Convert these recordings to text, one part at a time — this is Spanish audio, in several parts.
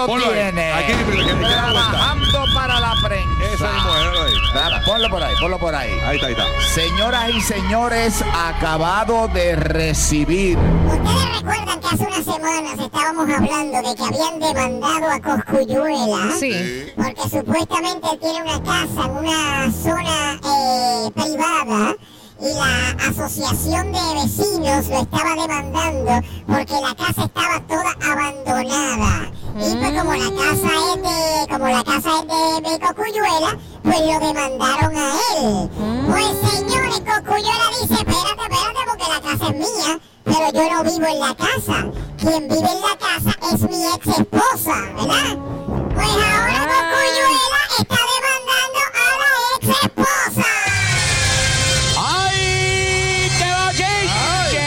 lo Ponlo ahí. tiene. Aquí, Trabajando para la prensa. Esa mismo, ahí. Ponlo por ahí. Ahí está. Señoras y señores, acabado de recibir. Ustedes recuerdan que hace unas semanas estábamos hablando de que habían demandado a Cosculluela. Sí. Porque supuestamente él tiene una casa en una zona privada y la asociación de vecinos lo estaba demandando porque la casa estaba toda abandonada. Y pues como la casa es de Cosculluela, pues lo demandaron a él. Pues señores, Cosculluela dice, espérate, porque la casa es mía, pero yo no vivo en la casa. Quien vive en la casa es mi ex esposa, ¿verdad? Pues ahora Cosculluela está demandando a la ex esposa. ¡Ay! ¡Qué bochinche!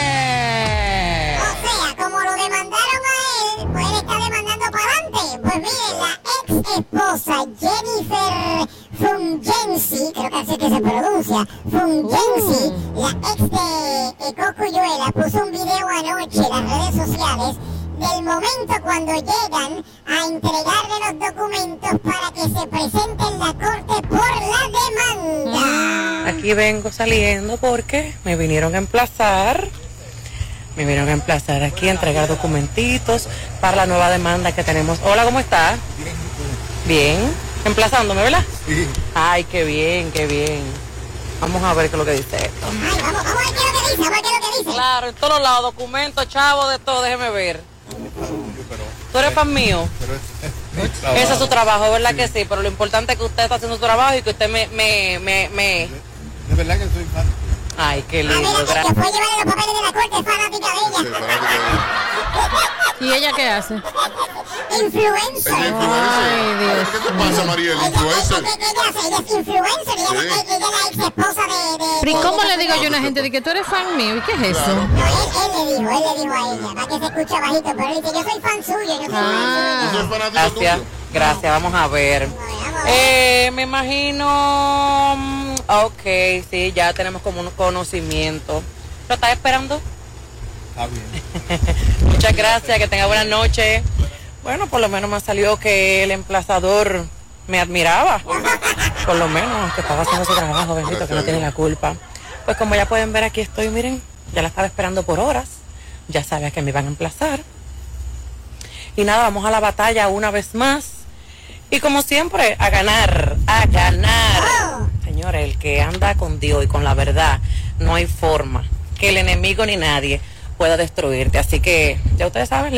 O sea, como lo demandaron a él, pues él está demandando para adelante. Pues miren, la ex esposa Jennifer Fungensi, creo que así es que se pronuncia, Fungensi, la ex de Cosculluela, puso un video anoche en las redes sociales del momento cuando llegan a entregarle los documentos para que se presente en la corte por la demanda. Aquí vengo saliendo porque me vinieron a emplazar. Me vinieron a emplazar aquí a entregar documentitos para la nueva demanda que tenemos. Hola, ¿cómo estás? Bien. Emplazándome, ¿verdad? Sí. Ay, qué bien, qué bien. Vamos a ver qué es lo que dice esto. Ay, vamos a ver qué es lo que dice, Claro, en todos lados, documentos, chavos, de todo, déjeme ver. ¿Tú eres fan mío? Ese es su trabajo, ¿verdad que sí? Pero lo importante es que usted está haciendo su trabajo y que usted me... De verdad que soy fan. Ay, qué A ver, lindo, el que gracias. fue a llevarle los papeles de la corte es fanática de ella. ¿Y ella qué hace? Influencer. Ay, Dios. ¿Qué te pasa, María, el influencer? Ella es influencer, ella es la ex esposa de... Pero ¿y cómo le digo yo a una gente de que tú eres fan mío? ¿Y qué es eso? No, él le dijo a ella, para que se escuche bajito, pero él dice, yo soy fan suyo, yo soy fan Yo suyo. soy fanático Gracias, tuyo. gracias, vamos a ver. Vamos a ver. Me imagino... Ok, sí, ya tenemos como un conocimiento. ¿Lo estás esperando? Está bien. Muchas gracias, que tenga buenas noches. Bueno, por lo menos me salió que el emplazador me admiraba. Por lo menos, que estaba haciendo su trabajo, bendito, que no tiene la culpa. Pues como ya pueden ver, aquí estoy, miren, ya la estaba esperando por horas. Ya sabía que me iban a emplazar. Y nada, vamos a la batalla una vez más. Y como siempre, a ganar, a ganar. Señores, el que anda con Dios y con la verdad, no hay forma que el enemigo ni nadie pueda destruirte. Así que, ya ustedes saben,